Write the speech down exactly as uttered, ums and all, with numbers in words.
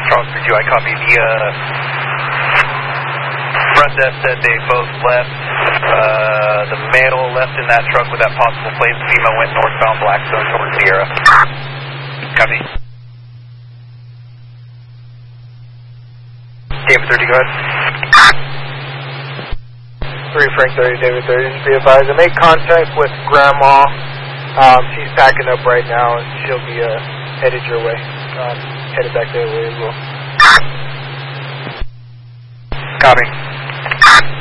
Charles three two, I copy. The uh, front desk said they both left. Uh, the male left in that truck with that possible plate. The female went northbound Blackstone towards Sierra. Copy. David thirty, go ahead. three Frank thirty, David thirty, just be advised. I made contact with Grandma. Um, she's packing up right now, and she'll be uh, headed your way. Um, headed back that way as well. Copy.